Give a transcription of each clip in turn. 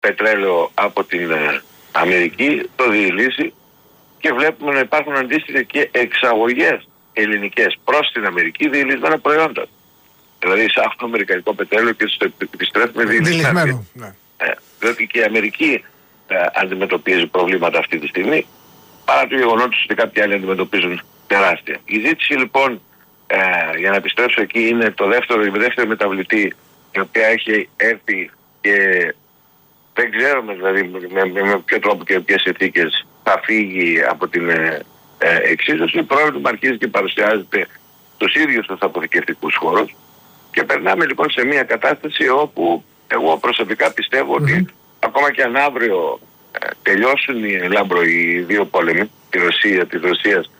πετρέλαιο από την Αμερική, το διηλύσει και βλέπουμε να υπάρχουν αντίστοιχα και εξαγωγές ελληνικές προς την Αμερική διηλυσμένα προϊόντα. Δηλαδή εισάγουμε αμερικανικό πετρέλαιο και το επιστρέφουμε διηλυσμένο. Διότι και η Αμερική αντιμετωπίζει προβλήματα αυτή τη στιγμή, παρά το γεγονός ότι κάποιοι άλλοι αντιμετωπίζουν τεράστια. Η ζήτηση λοιπόν, για να επιστρέψω εκεί, είναι η δεύτερη μεταβλητή, η οποία έχει έρθει και δεν ξέρουμε δηλαδή με ποιο τρόπο και ποιες συνθήκες θα φύγει από την εξίσωση. Η πρόβλημα αρχίζει και παρουσιάζεται στους ίδιους τους αποθηκευτικούς χώρους και περνάμε λοιπόν σε μια κατάσταση όπου εγώ προσωπικά πιστεύω ότι ακόμα και αν αύριο τελειώσουν οι δύο πόλεμοι, της Ρωσίας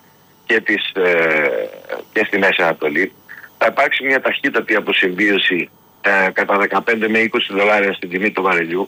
και στη Μέση Ανατολή, θα υπάρξει μια ταχύτατη αποσυμβίωση κατά 15 με $20 στην τιμή του βαρελιού.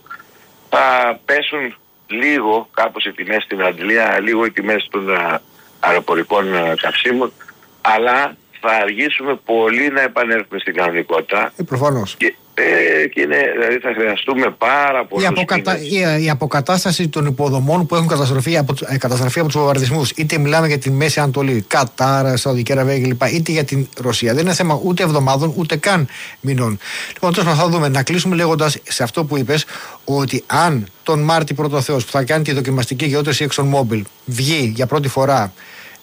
Θα πέσουν λίγο κάπως οι τιμές στην Αντλία, λίγο οι τιμές των αεροπορικών καυσίμων, αλλά θα αργήσουμε πολύ να επανέλθουμε στην κανονικότητα. Προφανώς. Και δηλαδή θα χρειαστούμε πάρα πολλούς η αποκατάσταση των υποδομών που έχουν καταστραφεί από τους βομβαρδισμούς, είτε μιλάμε για τη Μέση Ανατολή, Κατάρ, Σαουδική Αραβία κλπ., είτε για την Ρωσία, δεν είναι θέμα ούτε εβδομάδων ούτε καν μηνών. Λοιπόν, τώρα θα δούμε, να κλείσουμε λέγοντας σε αυτό που είπες, ότι αν τον Μάρτιο πρώτο Θεός που θα κάνει τη δοκιμαστική γεώτρηση ExxonMobil βγει για πρώτη φορά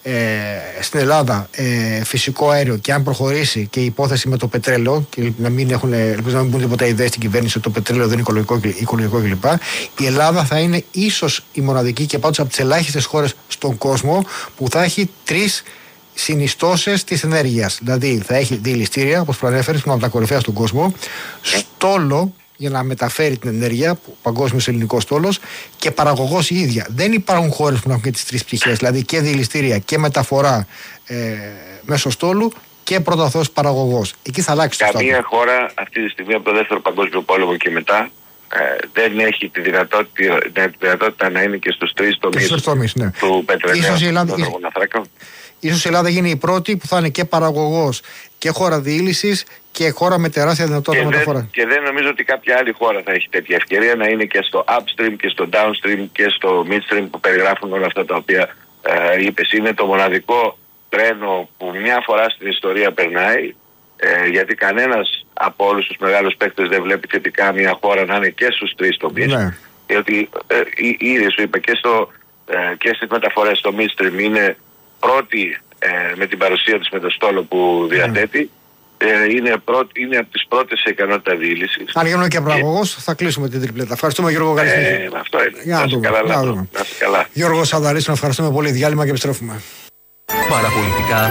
στην Ελλάδα φυσικό αέριο και αν προχωρήσει και η υπόθεση με το πετρέλαιο και ελπίζω να μην μπουν τίποτα ιδέες στην κυβέρνηση ότι το πετρέλαιο δεν είναι οικολογικό κλπ. Η Ελλάδα θα είναι ίσως η μοναδική και πάντως από τις ελάχιστες χώρες στον κόσμο που θα έχει 3 συνιστώσεις της ενέργειας. Δηλαδή θα έχει διηληστήρια, όπως προανέφερες, που είναι από τα κορυφαία στον κόσμο, στόλο για να μεταφέρει την ενέργεια, παγκόσμιος ελληνικός στόλος, και παραγωγός η ίδια. Δεν υπάρχουν χώρες που να έχουν και τις 3 πτυχές, δηλαδή και διηληστήρια και μεταφορά μέσω στόλου και πρώτο Θεός παραγωγός. Εκεί θα αλλάξει το στάδιο. Καμία χώρα αυτή τη στιγμή από το δεύτερο παγκόσμιο πόλεμο και μετά δεν έχει τη δυνατότητα να είναι και στους 3 τομείς του πετρελαίου. Ίσως η Ελλάδα γίνει η πρώτη που θα είναι και παραγωγός και χώρα διήλυσης και χώρα με τεράστια δυνατότητα μεταφορά. Και δεν νομίζω ότι κάποια άλλη χώρα θα έχει τέτοια ευκαιρία να είναι και στο upstream και στο downstream και στο midstream που περιγράφουν όλα αυτά τα οποία είπες. Είναι το μοναδικό τρένο που μια φορά στην ιστορία περνάει, γιατί κανένας από όλους τους μεγάλους παίκτες δεν βλέπει θετικά μια χώρα να είναι και στους 3 τομείς. Γιατί ήδη σου είπα και στις μεταφορές στο midstream είναι πρώτη με την παρουσία της με το στόλο που διαθέτει. Είναι από τις πρώτες σε ικανότητα διήλυσης. Αν γίνουμε και παραγωγός, θα κλείσουμε την τριπλέτα. Ευχαριστούμε, Γιώργο Γαλιστή. Αυτό είναι. Να είσαι καλά. Γιώργο Σαδαρής, να ευχαριστούμε πολύ. Διάλειμμα και επιστρέφουμε. Παραπολιτικά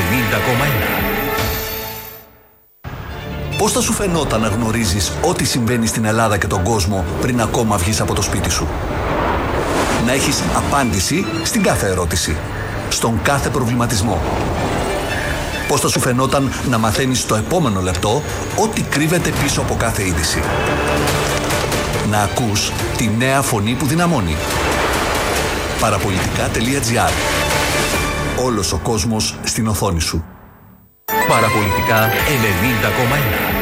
90,1. Πώς θα σου φαινόταν να γνωρίζεις ό,τι συμβαίνει στην Ελλάδα και τον κόσμο πριν ακόμα βγεις από το σπίτι σου? Να έχεις απάντηση στην κάθε ερώτηση, στον κάθε προβληματισμό. Πώς θα σου φαινόταν να μαθαίνεις το επόμενο λεπτό ό,τι κρύβεται πίσω από κάθε είδηση? Να ακούς τη νέα φωνή που δυναμώνει. Παραπολιτικά.gr. Όλος ο κόσμος στην οθόνη σου. Παραπολιτικά 90,1.